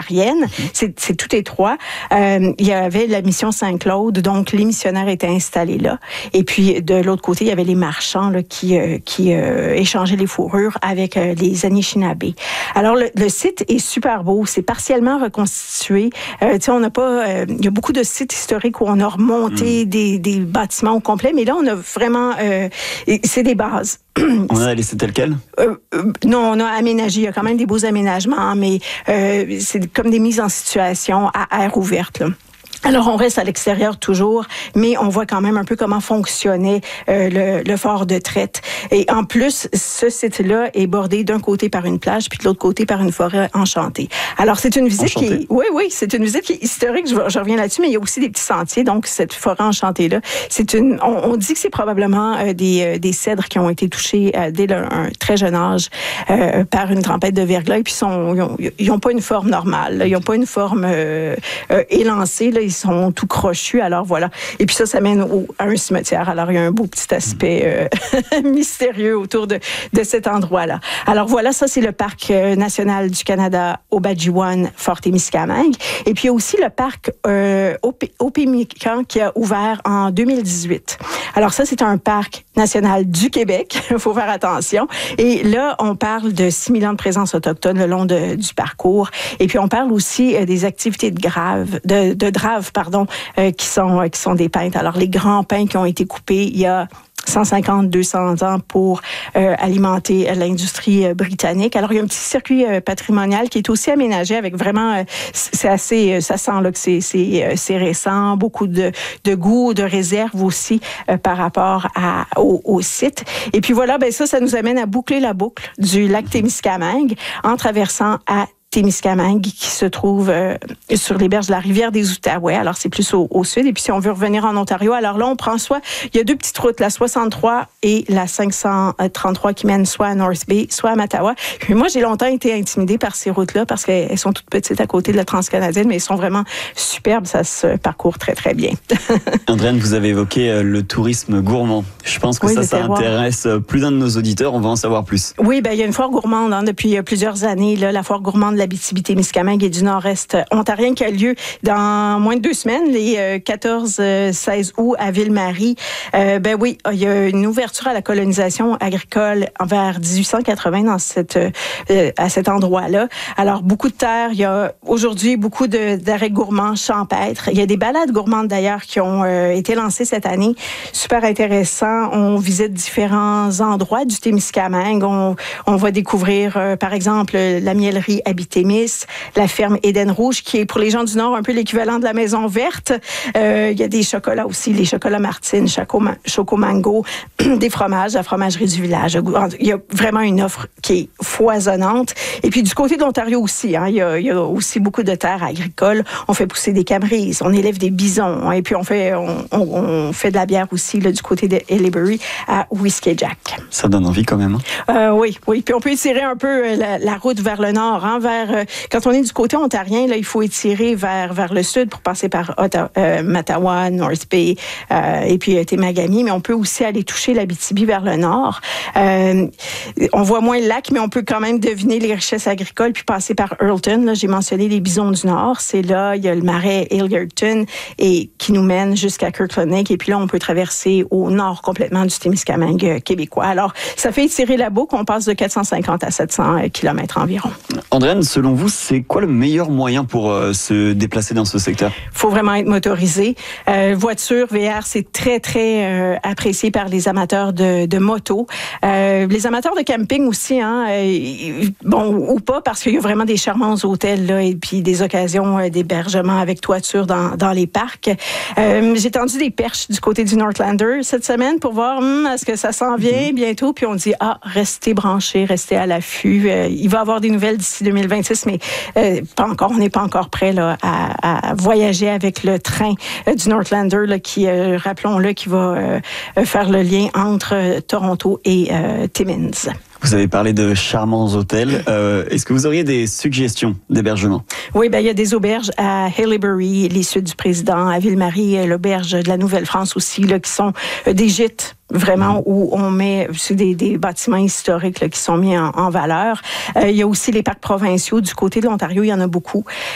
ontarienne. C'est tout étroit. Il y avait la mission Saint-Claude, donc les missionnaires étaient installés là. Et puis, de l'autre côté, il y avait les marchands là, qui échangeaient les fourrures avec les Anishinabés. Alors, le site est super beau. C'est partiellement reconstitué. On n'a pas... il y a beaucoup de sites historiques où on a remonté des bâtiments au complet, mais là, on a vraiment... c'est des bases. On a laissé tel quel? Non, on a aménagé. Il y a quand même des beaux aménagements, mais c'est comme des mises en situation à air ouverte, là. Alors, on reste à l'extérieur toujours, mais on voit quand même un peu comment fonctionnait le fort de Traite. Et en plus, ce site-là est bordé d'un côté par une plage, puis de l'autre côté par une forêt enchantée. Alors, c'est une visite enchantée. Oui, c'est une visite qui est historique. Je reviens là-dessus, mais il y a aussi des petits sentiers. Donc, cette forêt enchantée-là, on dit que c'est probablement des cèdres qui ont été touchés dès un très jeune âge par une tempête de verglas. Et puis, ils n'ont pas une forme normale. Là. Ils n'ont pas une forme élancée. Là. Ils sont tout crochus, alors voilà. Et puis ça mène à un cimetière. Alors, il y a un beau petit aspect mystérieux autour de cet endroit-là. Alors voilà, ça, c'est le Parc national du Canada Obadjiwan, Fort Témiscamingue. Et puis, il y a aussi le Parc Opémican qui a ouvert en 2018. Alors ça, c'est un parc national du Québec. Il faut faire attention. Et là, on parle de 6 000 ans de présence autochtone le long du parcours. Et puis, on parle aussi des activités de drave, qui sont des peintres. Alors, les grands pins qui ont été coupés il y a 150-200 ans pour alimenter l'industrie britannique. Alors, il y a un petit circuit patrimonial qui est aussi aménagé avec vraiment... ça sent là que c'est récent, beaucoup de goût, de réserve aussi par rapport au site. Et puis voilà, ça nous amène à boucler la boucle du lac Témiscamingue en traversant à Témiscamingue, qui se trouve sur les berges de la rivière des Outaouais. Alors, c'est plus au sud. Et puis, si on veut revenir en Ontario, alors là, on prend il y a deux petites routes, la 63 et la 533 qui mènent soit à North Bay, soit à Mattawa. Puis moi, j'ai longtemps été intimidée par ces routes-là parce qu'elles sont toutes petites à côté de la transcanadienne, mais elles sont vraiment superbes. Ça se parcourt très, très bien. Andréane, vous avez évoqué le tourisme gourmand. Je pense que ça intéresse plus d'un de nos auditeurs. On va en savoir plus. Oui, il y a une foire gourmande depuis plusieurs années, là, la foire gourmande de l'Abitibi-Témiscamingue et du Nord-Est ontarien qui a lieu dans moins de 2 semaines, les 14-16 août à Ville-Marie. Oui, il y a une ouverture à la colonisation agricole vers 1880 à cet endroit-là. Alors, beaucoup de terres. Il y a aujourd'hui beaucoup d'arrêts gourmands champêtres. Il y a des balades gourmandes d'ailleurs qui ont été lancées cette année. Super intéressant. On visite différents endroits du Témiscamingue. On va découvrir, par exemple, la miellerie Habitémis, la ferme Éden Rouge, qui est pour les gens du Nord un peu l'équivalent de la Maison Verte. Il y a des chocolats aussi, les chocolats Martine, Choco Mango, des fromages, la fromagerie du village. Il y a vraiment une offre qui est foisonnante. Et puis du côté de l'Ontario aussi, il y a aussi beaucoup de terres agricoles. On fait pousser des camerises, on élève des bisons, et puis on fait de la bière aussi là, du côté de Haileybury à Whiskey Jack. Ça donne envie quand même. Oui. Puis on peut étirer un peu la route vers le nord, quand on est du côté ontarien, là, il faut étirer vers le sud pour passer par Mattawa, North Bay et puis Temagami, mais on peut aussi aller toucher l'Abitibi vers le nord. On voit moins le lac, mais on peut quand même deviner les richesses agricoles puis passer par Earlton. Là, j'ai mentionné les bisons du Nord. C'est là, il y a le marais Hilliardton et qui nous mène jusqu'à Kirkland Lake. Et puis là, on peut traverser au nord complètement du Témiscamingue québécois. Alors, ça fait étirer la boucle. On passe de 450 à 700 kilomètres environ. Andréane, selon vous, c'est quoi le meilleur moyen pour se déplacer dans ce secteur? Il faut vraiment être motorisé. Voiture, VR, c'est très, très apprécié par les amateurs de moto. Les amateurs de camping aussi, ou pas, parce qu'il y a vraiment des charmants hôtels là, et puis des occasions d'hébergement avec toiture dans les parcs. J'ai tendu des perches du côté du Northlander cette semaine pour voir est-ce que ça s'en vient bientôt. Puis on dit, restez branchés, restez à l'affût. Il va y avoir des nouvelles d'ici 2026, mais pas encore. On n'est pas encore prêt là, à voyager avec le train du Northlander là, qui, rappelons-le, qui va faire le lien entre Toronto et Timmins. Vous avez parlé de charmants hôtels. Est-ce que vous auriez des suggestions d'hébergement? Oui, il y a des auberges à Haileybury, les Suites du Président, à Ville-Marie, l'auberge de la Nouvelle-France aussi, là, qui sont des gîtes vraiment où on met des bâtiments historiques là, qui sont mis en valeur. Il y a aussi les parcs provinciaux du côté de l'Ontario, il y en a beaucoup.